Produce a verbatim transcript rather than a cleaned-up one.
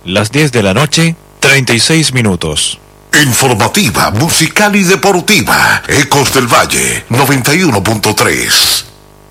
Las diez de la noche, treinta y seis minutos. Informativa, musical y deportiva. Ecos del Valle, noventa y uno punto tres.